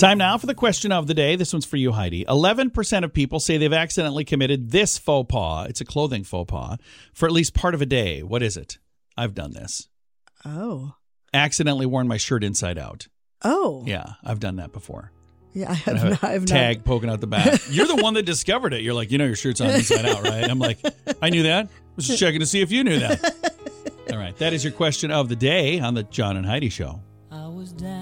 Time now for the question of the day. This one's for you, Heidi. 11% of people say they've accidentally committed this faux pas. It's a clothing faux pas for at least part of a day. What is it? I've done this. Oh. Accidentally worn my shirt inside out. Oh. Yeah, I've done that before. Yeah, I have not. Tag poking out the back. You're the one that discovered it. You're like, your shirt's on inside out, right? I'm like, I knew that. I was just checking to see if you knew that. All right. That is your question of the day on the John and Heidi Show. I was down.